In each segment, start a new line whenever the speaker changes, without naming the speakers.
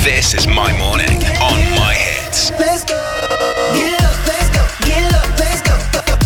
This is my morning on my hits.
Let's go. Get up, let's go. Get up, let's go.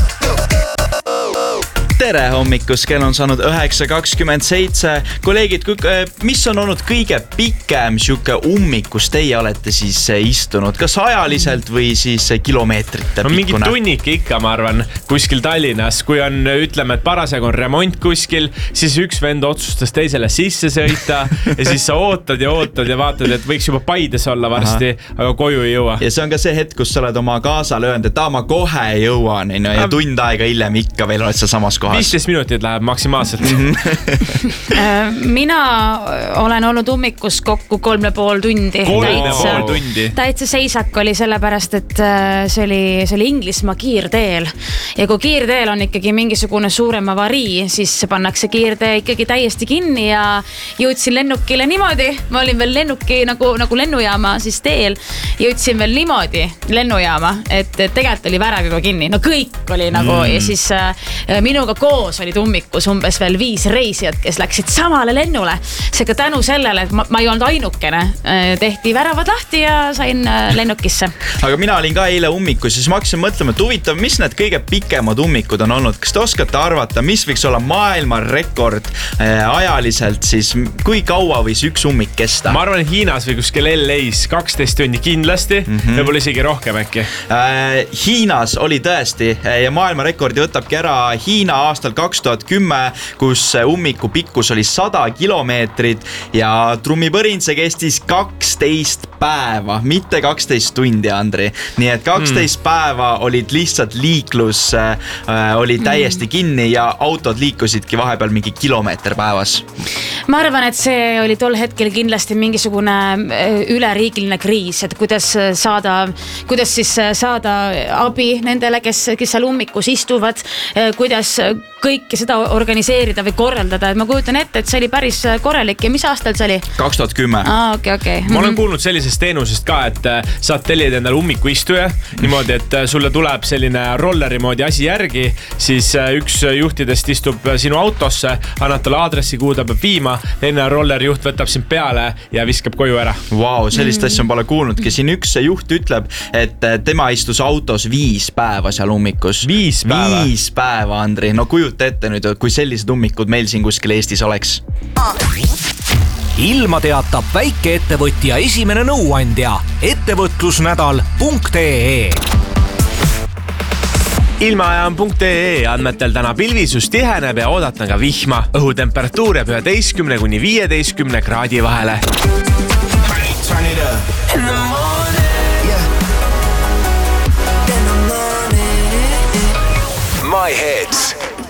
Tere hommikus, kell on saanud 9:27. Kolleegid, mis on olnud kõige pikem siuke ummikus teie olete siis istunud? Kas ajaliselt või siis kilomeetrite pikkune?
Mingi tunnik ikka, ma arvan, kuskil Tallinnas. Kui on, ütleme, et parasjagu on remont kuskil, siis üks vend otsustas teisele sisse sõita ja siis sa ootad ja vaatad, et võiks juba Paides olla varsti, aga koju ei jõua.
Ja see on ka see hetk, kus sa oled oma kaasale öelnud, et ma kohe jõuan ja tund aega hiljem ikka veel oled sa samas kohas.
15 minutit läheb maksimaalselt.
Mina olen olnud ummikus kokku 3,5 tundi.
3,5 tundi.
Täitsa seisak oli sellepärast, et see oli Inglismaa kiirteel. Ja kui kiirteel on ikkagi mingisugune suurem avarii, siis pannakse kiirtee ikkagi täiesti kinni ja jõudsin lennukile niimoodi. Ma olin veel lennuki nagu lennujaama siis teel. Jõudsin veel niimoodi lennujaama, et tegelikult oli värav juba kinni. No kõik oli nagu ja siis minuga koos olid ummikus umbes veel 5 reisijad, kes läksid samale lennule. Seega tänu sellele, et ma ei olnud ainukene, tehti väravad lahti ja sain lennukisse.
Aga mina olin ka eile ummikus ja siis ma hakkasin mõtlema, et huvitav, mis need kõige pikemad ummikud on olnud? Kas te oskate arvata, mis võiks olla maailma rekord ajaliselt siis, kui kaua võis üks ummik kesta?
Ma arvan, Hiinas või kuskil LA-s 12 tundi kindlasti, võib-olla isegi rohkem äkki.
Hiinas oli tõesti ja maailma rekordi võtabki ära Hiina aastal 2010, kus ummiku pikkus oli 100 kilomeetrit ja trummipõrin see kestis 12 päeva, mitte 12 tundi, Andri. Nii et 12 päeva olid lihtsalt liiklus, oli täiesti kinni ja autod liikusidki vahepeal mingi kilomeeter päevas.
Ma arvan, et see oli tol hetkel kindlasti mingisugune üleriigiline kriis, et kuidas siis saada abi nendele, kes seal ummikus istuvad, kuidas kõike seda organiseerida või korraldada. Et ma kujutan ette, et see oli päris korralik ja mis aastal see oli?
2010.
Okay.
Ma olen kuulnud sellisest teenusest ka, et saad tellida endale ummikuistuja niimoodi, et sulle tuleb selline rolleri moodi asi järgi, siis üks juhtidest istub sinu autosse, annab talle aadressi, kuhu ta peab viima, teine rollerjuht võtab sind peale ja viskab koju ära.
Wow, sellist asja on pole kuulnudki. Siin üks juht ütleb, et tema istus autos 5 päeva seal ummikus.
5 päeva?
5 päeva, Andri. No kujuta ette nüüd, kui sellised ummikud meil siin kuskil Eestis oleks.
Ilma teatab väikeettevõtja esimene nõuandja ettevõtlusnädal.ee.
Ilmaaja on .ee andmetel täna pilvisus tiheneb ja oodatan ka vihma. Õhutemperatuur jääb 11 kuni 15 kraadi vahele.
Turn it up in the morning. Yeah. In the morning.
My hits.